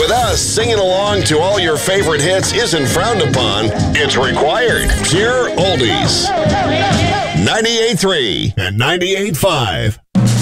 With us, singing along to all your favorite hits isn't frowned upon. It's required. Pure oldies. 98.3 and 98.5.